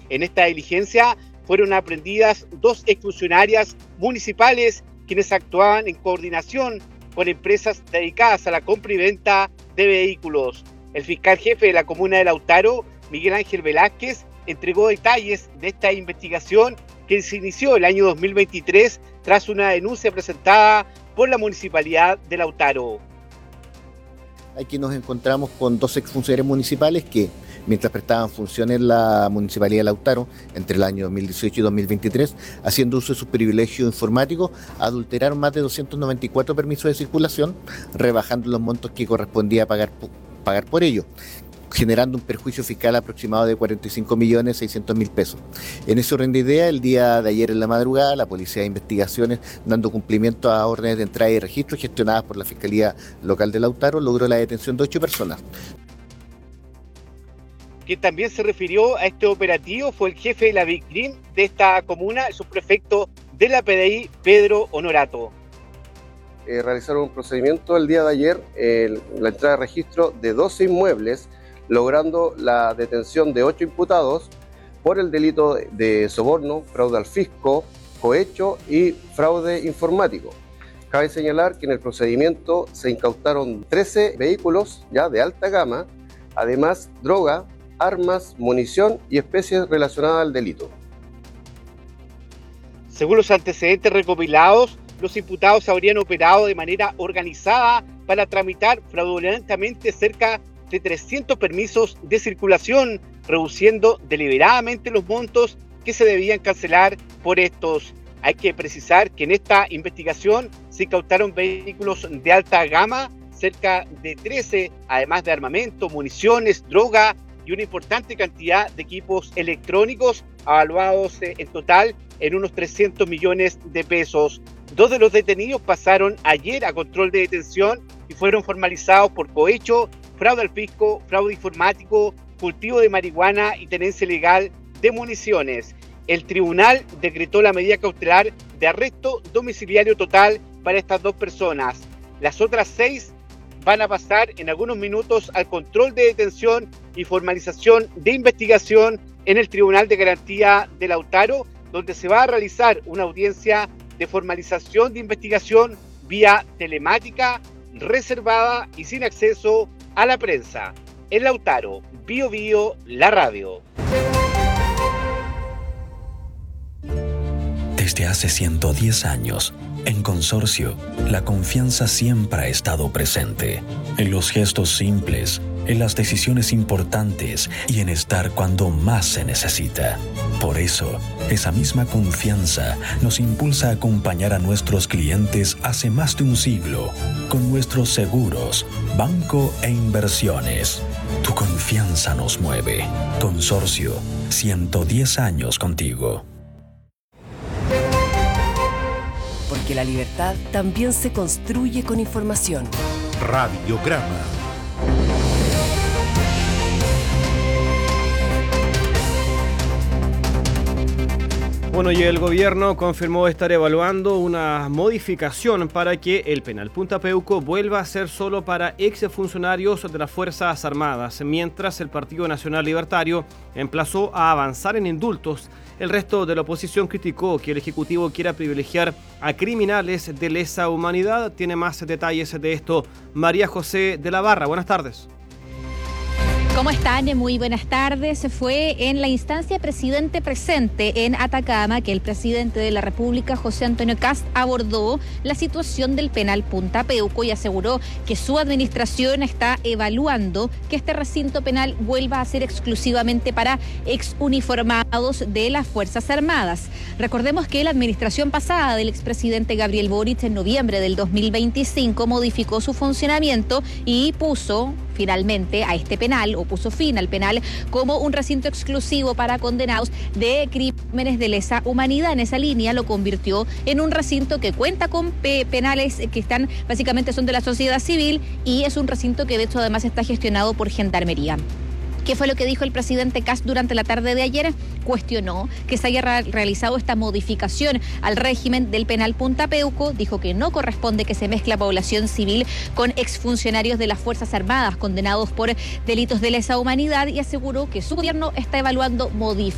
En esta diligencia fueron aprehendidas 2 exfuncionarias municipales quienes actuaban en coordinación con empresas dedicadas a la compra y venta de vehículos. El fiscal jefe de la comuna de Lautaro, Miguel Ángel Velázquez, entregó detalles de esta investigación que se inició el año 2023 tras una denuncia presentada por la Municipalidad de Lautaro. Aquí nos encontramos con 2 exfuncionarios municipales que, mientras prestaban funciones en la Municipalidad de Lautaro entre el año 2018 y 2023, haciendo uso de sus privilegios informáticos, adulteraron más de 294 permisos de circulación, rebajando los montos que correspondía pagar por ello, generando un perjuicio fiscal aproximado de 45.600.000 pesos. En ese orden de idea, el día de ayer en la madrugada, la Policía de Investigaciones, dando cumplimiento a órdenes de entrada y registro gestionadas por la Fiscalía Local de Lautaro, logró la detención de 8 personas. Quien también se refirió a este operativo fue el jefe de la Vicrim de esta comuna, el subprefecto de la PDI, Pedro Honorato. Realizaron un procedimiento el día de ayer, la entrada de registro de 12 inmuebles, logrando la detención de 8 imputados por el delito de soborno, fraude al fisco, cohecho y fraude informático. Cabe señalar que en el procedimiento se incautaron 13 vehículos ya de alta gama, además droga, armas, munición y especies relacionadas al delito. Según los antecedentes recopilados, los imputados habrían operado de manera organizada para tramitar fraudulentamente cerca de 300 permisos de circulación, reduciendo deliberadamente los montos que se debían cancelar por estos. Hay que precisar que en esta investigación se incautaron vehículos de alta gama, cerca de 13, además de armamento, municiones, droga y una importante cantidad de equipos electrónicos, evaluados en total en unos 300 millones de pesos. 2 de los detenidos pasaron ayer a control de detención y fueron formalizados por cohecho, fraude al fisco, fraude informático, cultivo de marihuana y tenencia ilegal de municiones. El tribunal decretó la medida cautelar de arresto domiciliario total para estas 2 personas. Las otras 6 van a pasar en algunos minutos al control de detención y formalización de investigación en el Tribunal de Garantía de Lautaro, donde se va a realizar una audiencia de formalización de investigación vía telemática, reservada y sin acceso a la prensa. En Lautaro, Bío Bío, la radio. Desde hace 110 años, en Consorcio, la confianza siempre ha estado presente, en los gestos simples, en las decisiones importantes y en estar cuando más se necesita. Por eso, esa misma confianza nos impulsa a acompañar a nuestros clientes hace más de un siglo, con nuestros seguros, banco e inversiones. Tu confianza nos mueve. Consorcio, 110 años contigo. Porque la libertad también se construye con información. Radiograma. Bueno, y el gobierno confirmó estar evaluando una modificación para que el penal Punta Peuco vuelva a ser solo para exfuncionarios de las Fuerzas Armadas, mientras el Partido Nacional Libertario emplazó a avanzar en indultos. El resto de la oposición criticó que el Ejecutivo quiera privilegiar a criminales de lesa humanidad. Tiene más detalles de esto María José de la Barra. Buenas tardes. ¿Cómo están? Muy buenas tardes. Fue en la instancia presidente presente en Atacama que el presidente de la República, José Antonio Kast, abordó la situación del penal Punta Peuco y aseguró que su administración está evaluando que este recinto penal vuelva a ser exclusivamente para exuniformados de las Fuerzas Armadas. Recordemos que la administración pasada del expresidente Gabriel Boric en noviembre del 2025 modificó su funcionamiento y puso finalmente a este penal, o puso fin al penal, como un recinto exclusivo para condenados de crímenes de lesa humanidad. En esa línea lo convirtió en un recinto que cuenta con penales que están, básicamente son de la sociedad civil, y es un recinto que de hecho además está gestionado por Gendarmería. ¿Qué fue lo que dijo el presidente Kast durante la tarde de ayer? Cuestionó que se haya realizado esta modificación al régimen del penal Punta Peuco. Dijo que no corresponde que se mezcle población civil con exfuncionarios de las Fuerzas Armadas condenados por delitos de lesa humanidad y aseguró que su gobierno está evaluando modificar